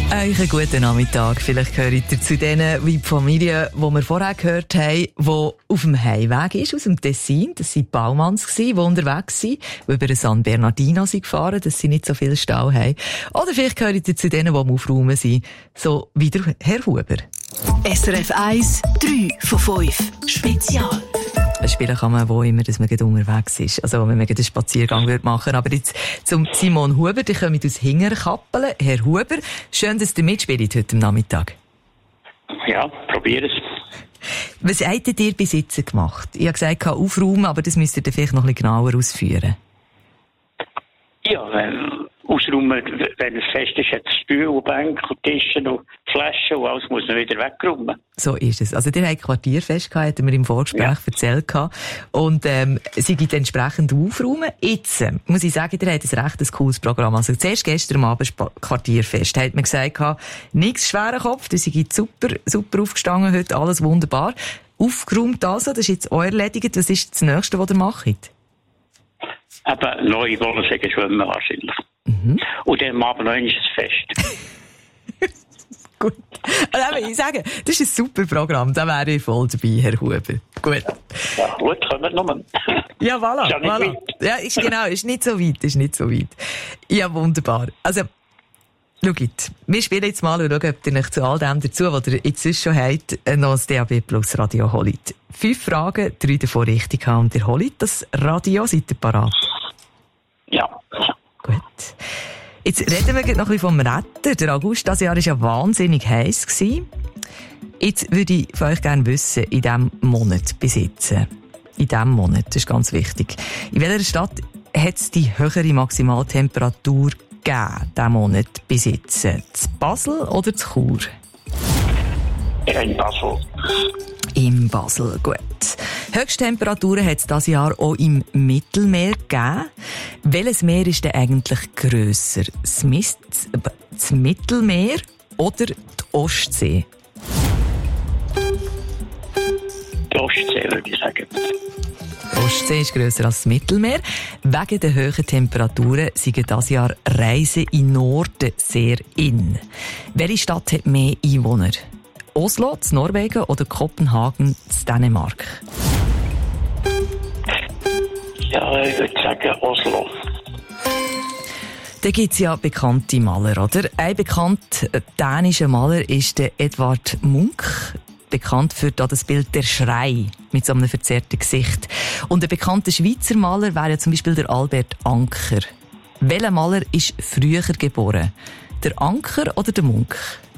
Einen guten Nachmittag. Vielleicht gehört ihr zu denen wie die Familie, die wir vorher gehört haben, die auf dem Heimweg ist aus dem Tessin. Das waren Baumanns, die unterwegs waren, die über den San Bernardino sind gefahren, dass sie nicht so viel Stau haben. Oder vielleicht gehört ihr zu denen, die am Aufräumen sind, so wie der Herr Huber. SRF 1, 3 von 5. Spezial. Spielen kann man wo immer, dass man gerade unterwegs ist. Also, wenn man einen Spaziergang machen würde. Aber jetzt zum Simon Huber, der kommt aus Hingerkappelen. Herr Huber, schön, dass ihr mitspielt heute Nachmittag. Ja, probier es. Was habt ihr bis jetzt gemacht? Ich habe gesagt, aufräumen, aber das müsst ihr vielleicht noch ein bisschen genauer ausführen. Ja, ausräumen, wenn es fest ist, hat es Stühle und Bänke und Tische und Flaschen und alles muss man wieder wegräumen. So ist es. Also, ihr habt Quartierfest gehabt, hatten wir im Vorgespräch erzählt. Und, sie gibt entsprechend aufräumen. Jetzt, muss ich sagen, ihr habt ein recht cooles Programm. Also, zuerst gestern Abend Quartierfest. Da hat man gesagt, nichts schwerer Kopf, das ist super aufgestanden heute, alles wunderbar. Aufgeräumt also, das ist jetzt auch erledigt. Was ist das Nächste, was ihr macht? Eben, neue Wohnsäge schwimmen wahrscheinlich. Und dann am Abend noch ist es fest. Gut. Also, ich sage, das ist ein super Programm. Da wäre ich voll dabei, Herr Huber. Gut. Ja, gut, kommen wir noch. Ja, voilà. Ist ja nicht voilà. weit. Ja, ist nicht so weit. Ja, wunderbar. Also, schaut, wir spielen jetzt mal und schauen, ob ihr euch zu all dem dazu, was ihr jetzt schon habt, noch das DAB Plus Radio holt. 5 Fragen, 3 davon richtig haben und ihr holt das Radio. Seid ihr parat? Ja. Gut. Jetzt reden wir noch ein bisschen vom Wetter. Der August dieses Jahr war ja wahnsinnig heiß gewesen. Jetzt würde ich von euch gerne wissen, in diesem Monat besitzen. In diesem Monat, das ist ganz wichtig. In welcher Stadt hat es die höhere Maximaltemperatur gegeben, diesen Monat besitzen? Zu Basel oder zu Chur? In Basel. In Basel, gut. Höchsttemperaturen hat es dieses Jahr auch im Mittelmeer gegeben. Welches Meer ist denn eigentlich grösser? Das Mittelmeer oder die Ostsee? Die Ostsee, würde ich sagen. Die Ostsee ist grösser als das Mittelmeer. Wegen der hohen Temperaturen sind dieses Jahr Reisen in Norden sehr in. Welche Stadt hat mehr Einwohner? Oslo, zu Norwegen oder Kopenhagen, zu Dänemark? Ja, ich würde sagen Oslo. Da gibt es ja bekannte Maler, oder? Ein bekannter dänischer Maler ist der Edvard Munch. Bekannt für das Bild «Der Schrei» mit so einem verzerrten Gesicht. Und ein bekannter Schweizer Maler wäre ja zum Beispiel der Albert Anker. Welcher Maler ist früher geboren? Der Anker oder der Munch?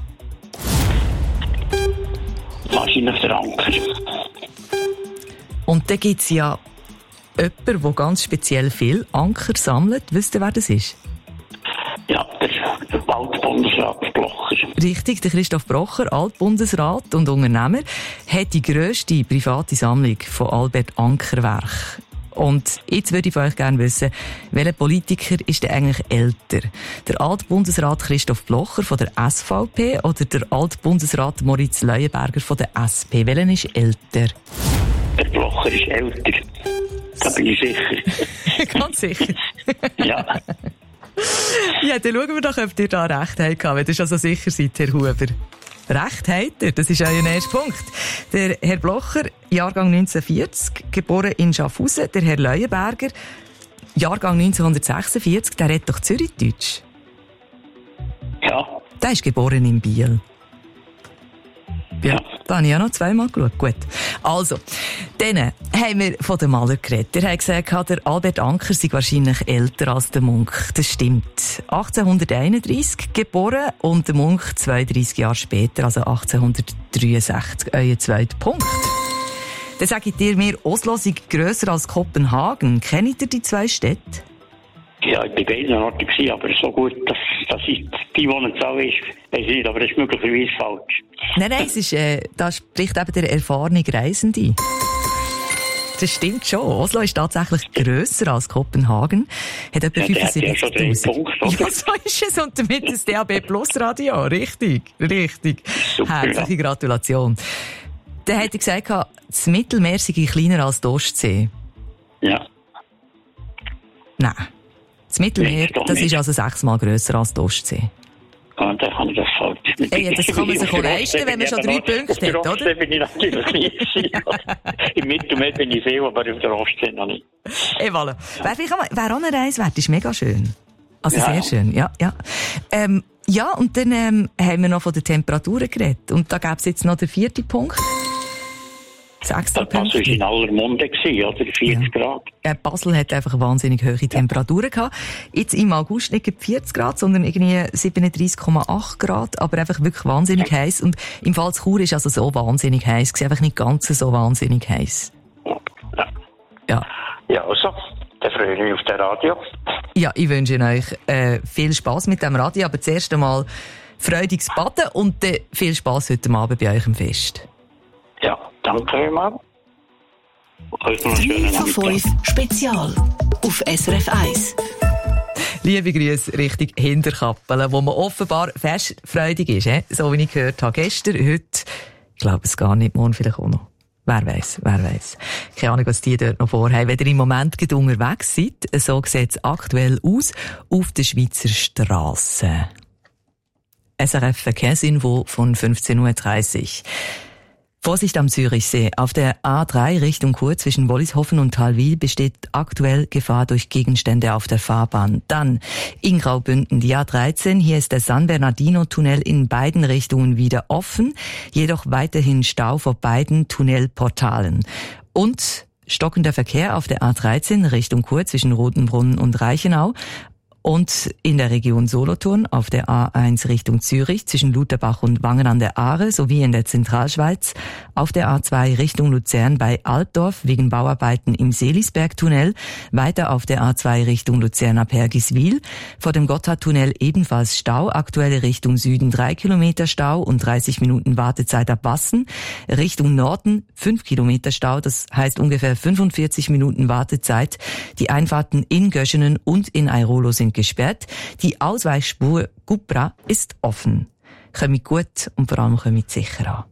Wahrscheinlich der Anker. Und da gibt es ja jemanden, der ganz speziell viel Anker sammelt. Wisst ihr, wer das ist? Ja, der Altbundesrat Blocher. Richtig, der Christoph Blocher, Altbundesrat und Unternehmer, hat die grösste private Sammlung von Albert Anker Werk. Und jetzt würde ich von euch gerne wissen, welcher Politiker ist denn eigentlich älter? Der Altbundesrat Christoph Blocher von der SVP oder der Altbundesrat Moritz Leuenberger von der SP? Welcher ist älter? Der Blocher ist älter. Da bin ich sicher. Ganz sicher? Ja. Ja, dann schauen wir doch, ob ihr da recht habt, wenn ihr schon so sicher seid, Herr Huber. Recht habt ihr, das ist euer nächster Punkt. Der Herr Blocher, Jahrgang 1940, geboren in Schaffhausen. Der Herr Leuenberger, Jahrgang 1946, der redet doch Zürichdeutsch. Ja. Der ist geboren in Biel. Ja, da habe ich ja noch zweimal geschaut. Gut. Also, dann haben wir von dem Maler geredet. Der hat gesagt, der Albert Anker sei wahrscheinlich älter als der Munch. Das stimmt. 1831 geboren und der Munch 32 Jahre später, also 1863. Euer zweiter Punkt. Dann sagt ihr mir, Oslo sei grösser als Kopenhagen. Kennt ihr die 2 Städte? Ja, ich war bei beiden Orten, aber so gut, dass ich die Wohnungszahl ist, weiß ich nicht, aber das ist möglicherweise falsch. Nein, es ist, da spricht eben der erfahrene Reisende. Das stimmt schon. Oslo ist tatsächlich grösser als Kopenhagen. Hat etwa 75'000. Ja, so ist es. Und damit das DAB Plus Radio. Richtig. Super, herzliche Gratulation. Dann hat er gesagt, das Mittelmeer sei kleiner als die Ostsee. Ja. Nein. Das Mittelmeer, das ist also 6-mal grösser als die Ostsee. Und dann kann ich das halt. Hey, das kann man sich auch leisten, wenn man schon 3 Punkte hat, oder? Auf der Ostsee bin ich natürlich nie gewesen. Im Mittelmeer bin ich viel, aber auf der Ostsee noch nicht. Hey, voilà. Wäre auch eine Reise wert, ist mega schön. Also Ja. sehr schön, ja. Ja, und dann haben wir noch von den Temperaturen geredet. Und da gäbe es jetzt noch den 4. Punkt. 6. Das war Punkt. in aller Munde gewesen, oder? 40 Grad. Basel hat einfach wahnsinnig hohe Temperaturen gehabt. Jetzt im August nicht 40 Grad, sondern irgendwie 37,8 Grad, aber einfach wirklich wahnsinnig heiß. Und im Fall zu Chur ist also so wahnsinnig heiß. Es ist einfach nicht ganz so wahnsinnig heiß. Ja. Ja. Ja, also. Dann freue ich mich auf den Radio. Ja, ich wünsche euch viel Spass mit dem Radio, aber zuerst einmal freudiges Baden und dann viel Spass heute Abend bei euch im Fest. Ja, danke vielmals. 3 von 5 Spezial auf SRF 1. Liebe Grüße Richtung Hinterkappeln, wo man offenbar festfreudig ist, so wie ich gehört habe. Gestern, heute, ich glaube es gar nicht, morgen vielleicht auch noch. Wer weiss. Keine Ahnung, was die dort noch vorhaben. Wenn ihr im Moment gerade unterwegs seid, so sieht es aktuell aus, auf der Schweizer Strasse. SRF Verkehrsinfo von 15.30 Uhr. Vorsicht am Zürichsee. Auf der A3 Richtung Chur zwischen Wollishofen und Thalwil besteht aktuell Gefahr durch Gegenstände auf der Fahrbahn. Dann in Graubünden die A13. Hier ist der San Bernardino-Tunnel in beiden Richtungen wieder offen, jedoch weiterhin Stau vor beiden Tunnelportalen. Und stockender Verkehr auf der A13 Richtung Chur zwischen Rotenbrunnen und Reichenau. Und in der Region Solothurn auf der A1 Richtung Zürich zwischen Lutherbach und Wangen an der Aare sowie in der Zentralschweiz, auf der A2 Richtung Luzern bei Altdorf wegen Bauarbeiten im Seelisbergtunnel, weiter auf der A2 Richtung Luzern ab Hergiswil, vor dem Gotthardtunnel ebenfalls Stau, aktuelle Richtung Süden 3 Kilometer Stau und 30 Minuten Wartezeit ab Wassen, Richtung Norden 5 Kilometer Stau, das heißt ungefähr 45 Minuten Wartezeit, die Einfahrten in Göschenen und in Airolo sind gesperrt. Die Ausweichspur Gupra ist offen. Kommt gut und vor allem kommt sicher an.